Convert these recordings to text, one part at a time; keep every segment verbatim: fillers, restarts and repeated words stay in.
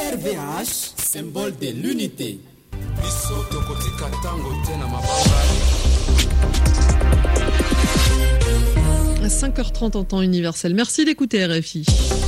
R V H, symbole de l'unité. À cinq heures trente en temps universel. Merci d'écouter R F I.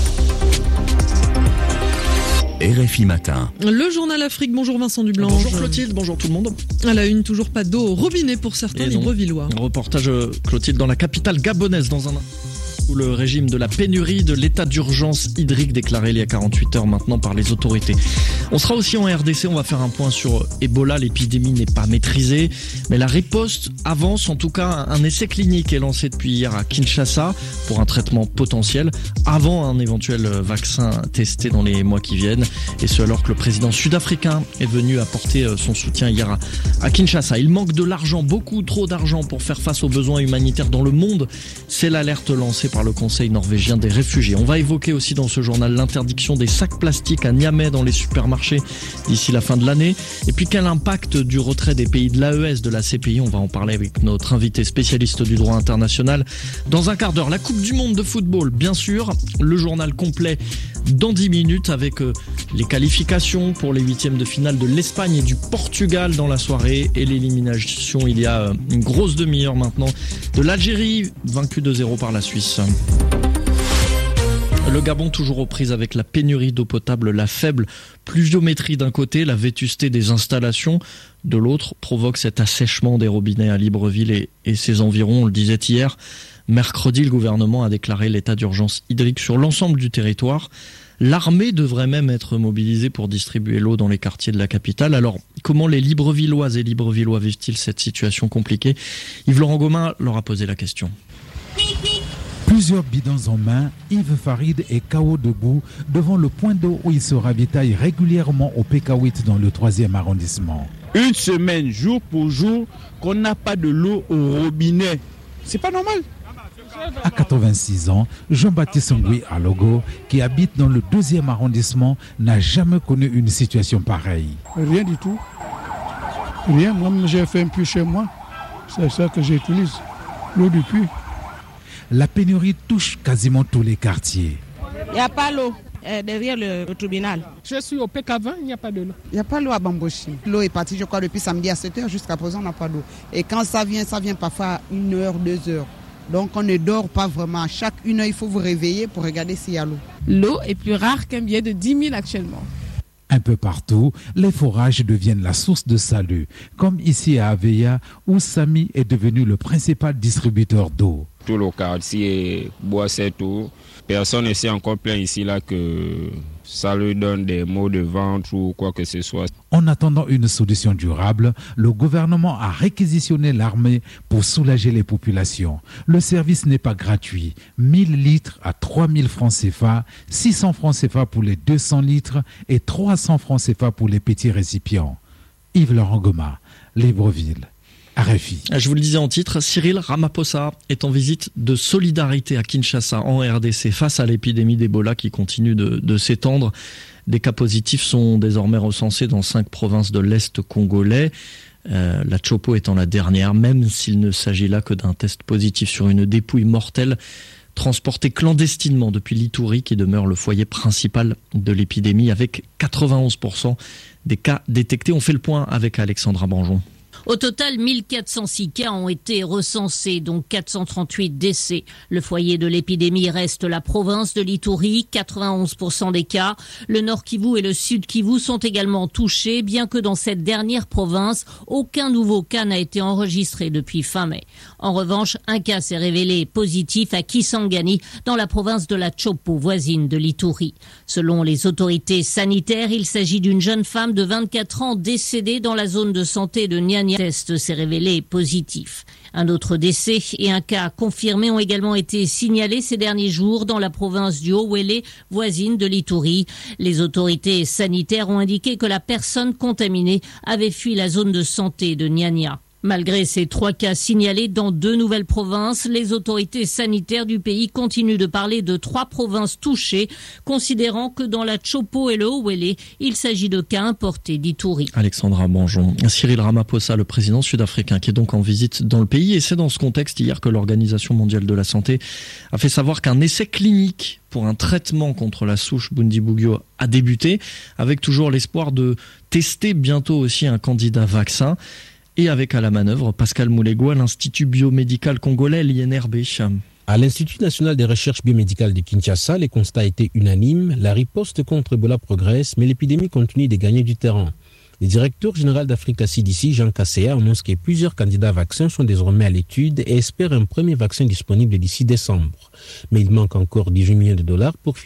R F I Matin. Le journal Afrique, bonjour Vincent Dublanche. Bonjour Clotilde, bonjour tout le monde. À la une, toujours pas d'eau au robinet pour certains Librevillois. Reportage Clotilde dans la capitale gabonaise dans un... où le régime de la pénurie de l'état d'urgence hydrique déclaré il y a quarante-huit heures maintenant par les autorités. On sera aussi en R D C, on va faire un point sur Ebola. L'épidémie n'est pas maîtrisée, mais la riposte avance. En tout cas, un essai clinique est lancé depuis hier à Kinshasa pour un traitement potentiel avant un éventuel vaccin testé dans les mois qui viennent. Et ce alors que le président sud-africain est venu apporter son soutien hier à, à Kinshasa. Il manque de l'argent, beaucoup trop d'argent pour faire face aux besoins humanitaires dans le monde. C'est l'alerte lancée par le Conseil norvégien des réfugiés. On va évoquer aussi dans ce journal l'interdiction des sacs plastiques à Niamey dans les supermarchés d'ici la fin de l'année. Et puis quel impact du retrait des pays de l'A E S de la C P I? On va en parler avec notre invité spécialiste du droit international dans un quart d'heure. La Coupe du Monde de football, bien sûr. Le journal complet dans dix minutes avec les qualifications pour les huitièmes de finale de l'Espagne et du Portugal dans la soirée et l'élimination il y a une grosse demi-heure maintenant de l'Algérie, vaincue deux zéro par la Suisse. Le Gabon toujours aux prises avec la pénurie d'eau potable, la faible pluviométrie d'un côté, la vétusté des installations de l'autre provoque cet assèchement des robinets à Libreville et, et ses environs. On le disait hier, mercredi, le gouvernement a déclaré l'état d'urgence hydrique sur l'ensemble du territoire. L'armée devrait même être mobilisée pour distribuer l'eau dans les quartiers de la capitale. Alors, comment les Librevilloises et Librevillois vivent-ils cette situation compliquée? Yves-Laurent Gomin leur a posé la question. Plusieurs bidons en main, Yves Farid est K O debout devant le point d'eau où il se ravitaille régulièrement au P K huit dans le troisième arrondissement. Une semaine, jour pour jour, qu'on n'a pas de l'eau au robinet. C'est pas normal. À quatre-vingt-six ans, Jean-Baptiste Ngui Alogo, qui habite dans le deuxième arrondissement, n'a jamais connu une situation pareille. Rien du tout. Rien. Moi, j'ai fait un puits chez moi. C'est ça que j'utilise. L'eau du puits. La pénurie touche quasiment tous les quartiers. Il n'y a pas l'eau euh, derrière le, le tribunal. Je suis au P K vingt, il n'y a pas de l'eau. Il n'y a pas l'eau à Bamboshi. L'eau est partie, je crois, depuis samedi à sept heures jusqu'à présent, on n'a pas d'eau. Et quand ça vient, ça vient parfois à une heure, deux heures. Donc on ne dort pas vraiment. À chaque une heure, il faut vous réveiller pour regarder s'il y a l'eau. L'eau est plus rare qu'un billet de dix mille actuellement. Un peu partout, les forages deviennent la source de salut, comme ici à Aveya, où Samy est devenu le principal distributeur d'eau. Tout le quartier boit cette eau. Personne ne s'est encore plaint ici là que ça lui donne des maux de ventre ou quoi que ce soit. En attendant une solution durable, le gouvernement a réquisitionné l'armée pour soulager les populations. Le service n'est pas gratuit. mille litres à trois mille francs C F A, six cents francs C F A pour les deux cents litres et trois cents francs C F A pour les petits récipients. Yves-Laurent Gomin, Libreville. R F I. Je vous le disais en titre, Cyril Ramaphosa est en visite de solidarité à Kinshasa en R D C face à l'épidémie d'Ebola qui continue de, de s'étendre. Des cas positifs sont désormais recensés dans cinq provinces de l'Est congolais. Euh, la Chopo étant la dernière, même s'il ne s'agit là que d'un test positif sur une dépouille mortelle transportée clandestinement depuis l'Ituri qui demeure le foyer principal de l'épidémie avec quatre-vingt-onze pour cent des cas détectés. On fait le point avec Alexandra Banjon. Au total, mille quatre cent six cas ont été recensés, dont quatre cent trente-huit décès. Le foyer de l'épidémie reste la province de l'Ituri, quatre-vingt-onze pour cent des cas. Le Nord Kivu et le Sud Kivu sont également touchés, bien que dans cette dernière province, aucun nouveau cas n'a été enregistré depuis fin mai. En revanche, un cas s'est révélé positif à Kisangani, dans la province de la Chopo, voisine de l'Ituri. Selon les autorités sanitaires, il s'agit d'une jeune femme de vingt-quatre ans décédée dans la zone de santé de Niania. Le test s'est révélé positif. Un autre décès et un cas confirmé ont également été signalés ces derniers jours dans la province du Haut-Wélé, voisine de l'Ituri. Les autorités sanitaires ont indiqué que la personne contaminée avait fui la zone de santé de Niania. Malgré ces trois cas signalés dans deux nouvelles provinces, les autorités sanitaires du pays continuent de parler de trois provinces touchées, considérant que dans la Chopo et le Haut-Wele, il s'agit de cas importés d'Ituri. Alexandra Banjon. Cyril Ramaphosa, le président sud-africain, qui est donc en visite dans le pays. Et c'est dans ce contexte hier que l'Organisation mondiale de la santé a fait savoir qu'un essai clinique pour un traitement contre la souche Bundibugyo a débuté, avec toujours l'espoir de tester bientôt aussi un candidat vaccin. Et avec à la manœuvre Pascal Moulegou à l'Institut biomédical congolais, l'I N R B. À l'Institut national des recherches biomédicales de Kinshasa, les constats étaient unanimes. La riposte contre Ebola progresse, mais l'épidémie continue de gagner du terrain. Le directeur général d'Africa C D C, Jean Kaseya, annonce que plusieurs candidats vaccins sont désormais à l'étude et espère un premier vaccin disponible d'ici décembre. Mais il manque encore dix-huit millions de dollars pour